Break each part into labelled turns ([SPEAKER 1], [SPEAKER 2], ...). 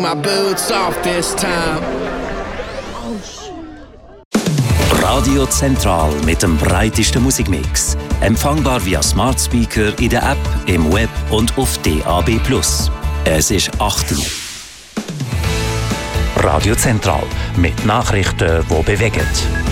[SPEAKER 1] My boots off this time.
[SPEAKER 2] Radio Zentral mit dem breitesten Musikmix. Empfangbar via Smart Speaker in der App, im Web und auf DAB+. Es ist 8 Uhr. Radio Zentral mit Nachrichten, die bewegen.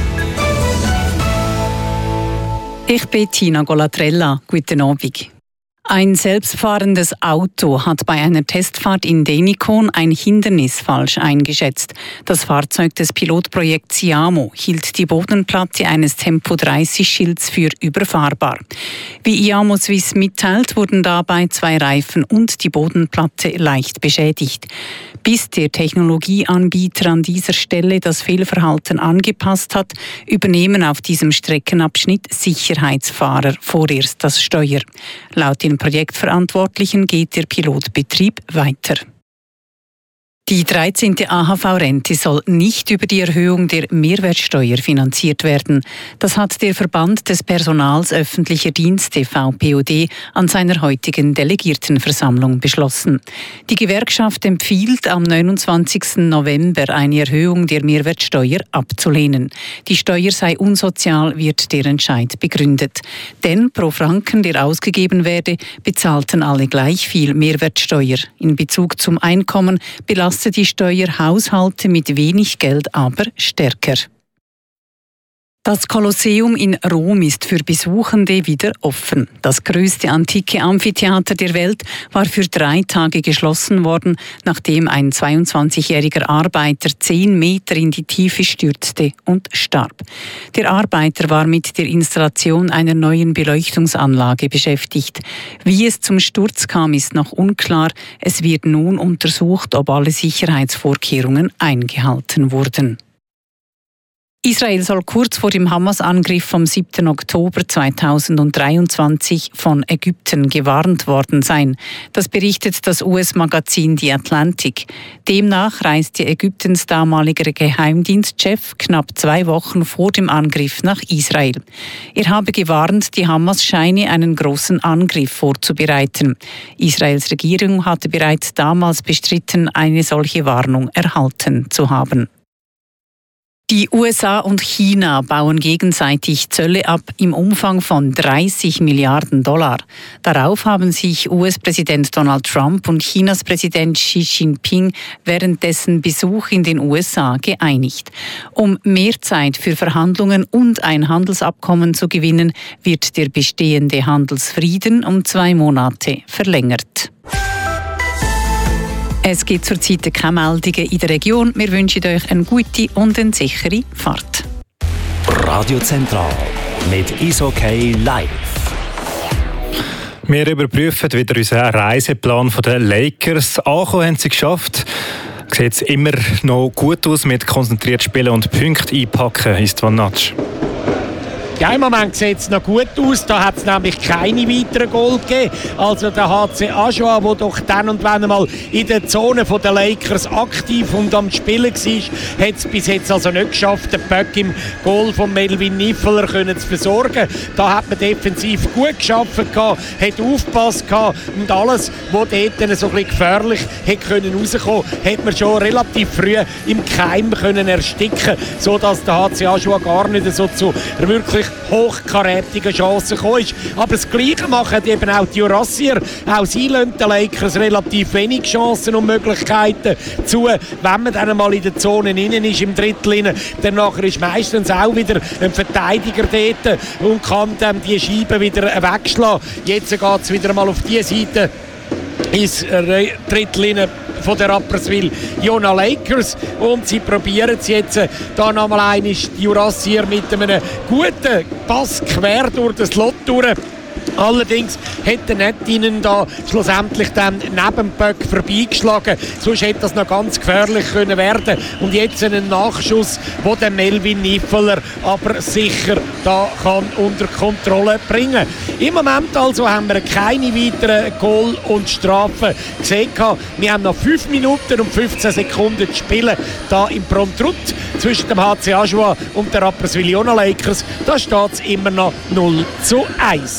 [SPEAKER 3] Ich bin Tina Golatrella. Guten Abend. Ein selbstfahrendes Auto hat bei einer Testfahrt in Denikon ein Hindernis falsch eingeschätzt. Das Fahrzeug des Pilotprojekts IAMO hielt die Bodenplatte eines Tempo-30-Schilds für überfahrbar. Wie IAMO Swiss mitteilt, wurden dabei 2 Reifen und die Bodenplatte leicht beschädigt. Bis der Technologieanbieter an dieser Stelle das Fehlverhalten angepasst hat, übernehmen auf diesem Streckenabschnitt Sicherheitsfahrer vorerst das Steuer. Laut den Projektverantwortlichen geht der Pilotbetrieb weiter. Die 13. AHV-Rente soll nicht über die Erhöhung der Mehrwertsteuer finanziert werden. Das hat der Verband des Personals öffentlicher Dienste VPOD an seiner heutigen Delegiertenversammlung beschlossen. Die Gewerkschaft empfiehlt am 29. November eine Erhöhung der Mehrwertsteuer abzulehnen. Die Steuer sei unsozial, wird der Entscheid begründet. Denn pro Franken, der ausgegeben werde, bezahlten alle gleich viel Mehrwertsteuer. In Bezug zum Einkommen belastet die Steuer Haushalte mit wenig Geld aber stärker. Das Kolosseum in Rom ist für Besuchende wieder offen. Das größte antike Amphitheater der Welt war für 3 Tage geschlossen worden, nachdem ein 22-jähriger Arbeiter 10 Meter in die Tiefe stürzte und starb. Der Arbeiter war mit der Installation einer neuen Beleuchtungsanlage beschäftigt. Wie es zum Sturz kam, ist noch unklar. Es wird nun untersucht, ob alle Sicherheitsvorkehrungen eingehalten wurden. Israel soll kurz vor dem Hamas-Angriff vom 7. Oktober 2023 von Ägypten gewarnt worden sein. Das berichtet das US-Magazin The Atlantic. Demnach reiste Ägyptens damaliger Geheimdienstchef knapp 2 Wochen vor dem Angriff nach Israel. Er habe gewarnt, die Hamas scheine einen großen Angriff vorzubereiten. Israels Regierung hatte bereits damals bestritten, eine solche Warnung erhalten zu haben. Die USA und China bauen gegenseitig Zölle ab im Umfang von 30 Milliarden $. Darauf haben sich US-Präsident Donald Trump und Chinas Präsident Xi Jinping während dessen Besuch in den USA geeinigt. Um mehr Zeit für Verhandlungen und ein Handelsabkommen zu gewinnen, wird der bestehende Handelsfrieden um 2 Monate verlängert. Es gibt zurzeit keine Meldungen in der Region. Wir wünschen euch eine gute und eine sichere Fahrt.
[SPEAKER 2] Radio Zentral mit Isokay Live.
[SPEAKER 4] Wir überprüfen wieder unseren Reiseplan der Lakers. Ankommen haben sie geschafft. Sieht immer noch gut aus mit konzentriert spielen und Punkte einpacken, ist Van Natsch.
[SPEAKER 5] Ja, im Moment sieht es noch gut aus. Da hat es nämlich keine weiteren Goal gegeben. Also der HC Ajoa, der doch dann und wann einmal in der Zone der Lakers aktiv und am Spielen war, hat es bis jetzt also nicht geschafft, den Böck im Goal von Melvin Niffeler zu versorgen. Da hat man defensiv gut gearbeitet, hat aufgepasst und alles, was dort so ein bisschen gefährlich hätte rauskommen können, hat man schon relativ früh im Keim ersticken, sodass der HC Ajoa gar nicht so zu wirklich hochkarätige Chancen gekommen ist. Aber das Gleiche machen eben auch die Jurassier. Auch sie lassen den Lakers relativ wenig Chancen und Möglichkeiten zu, wenn man dann mal in der Zone innen ist, im Drittel innen. Danach ist meistens auch wieder ein Verteidiger dort und kann dann die Scheibe wieder wegschlagen. Jetzt geht es wieder mal auf die Seite ins Drittel innen von der Rapperswil Jona Lakers und sie probieren es jetzt da nochmal einmal die Jurassier mit einem guten Pass quer durch das Lot durch. Allerdings hätte nicht ihnen da schlussendlich dann neben dem Böck vorbeigeschlagen. Sonst hätte das noch ganz gefährlich können werden. Und jetzt einen Nachschuss, wo der Melvin Niffeler aber sicher da kann unter Kontrolle bringen. Im Moment also haben wir keine weiteren Goal und Strafen gesehen. Wir haben noch 5 Minuten und 15 Sekunden zu spielen da im Prontrut zwischen dem HC Ajoa und der Rapperswil Jona Lakers. Da steht es immer noch 0:1.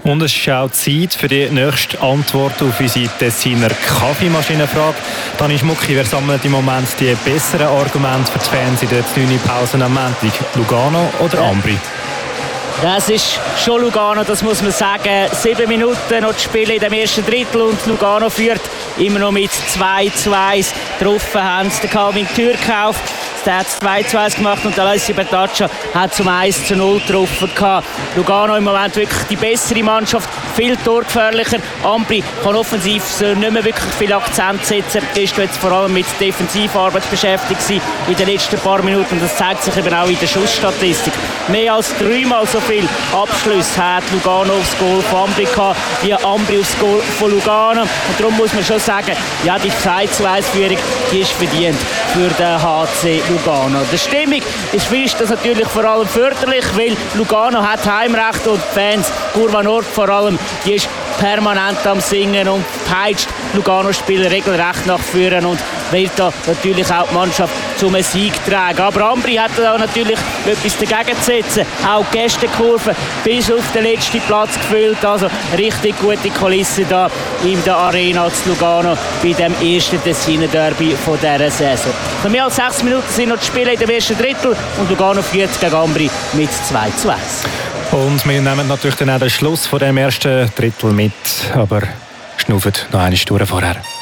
[SPEAKER 4] Und es ist auch Zeit für die nächste Antwort auf unsere Tessiner Kaffeemaschinenfrage. Dani Schmucki, wer sammelt im Moment die besseren Argumente für die Fans in der 9. Pause am Montag? Lugano oder Ambri?
[SPEAKER 6] Das ist schon Lugano, das muss man sagen. 7 Minuten noch zu spielen in dem ersten Drittel und Lugano führt immer noch mit 2:1. Getroffen haben sie den Calvin Türkauf. Der hat 2:1 gemacht und Alessio Bertaccia hat zum 1:0 getroffen. Lugano im Moment wirklich die bessere Mannschaft, viel torgefährlicher. Ambri kann offensiv nicht mehr wirklich viel Akzent setzen. Ist jetzt vor allem mit Defensivarbeit beschäftigt in den letzten paar Minuten. Und das zeigt sich eben auch in der Schussstatistik. Mehr als 3-mal so viel Abschlüsse hat Lugano aufs Goal von Ambri gehabt, wie Ambri aufs Goal von Lugano. Und darum muss man schon sagen, ja, die 2:1-Führung, die ist verdient für den HC Lugano. Die Stimmung ist das natürlich vor allem förderlich, weil Lugano hat Heimrecht und die Fans, Curva Nord vor allem, die ist permanent am Singen und peitscht Lugano-Spieler regelrecht nach vorne und wird da natürlich auch die Mannschaft zum Sieg tragen. Aber Ambri hat da natürlich etwas dagegen zu setzen. Auch die Gästekurve bis auf den letzten Platz gefüllt. Also richtig gute Kulisse da in der Arena zu Lugano bei dem ersten Tessiner Derby von dieser Saison. Noch mehr als 6 Minuten sind noch zu spielen in dem ersten Drittel und Lugano führt gegen Ambri mit 2:1.
[SPEAKER 4] Und wir nehmen natürlich dann auch den Schluss von dem ersten Drittel mit, aber schnaufen noch eine Stunde vorher.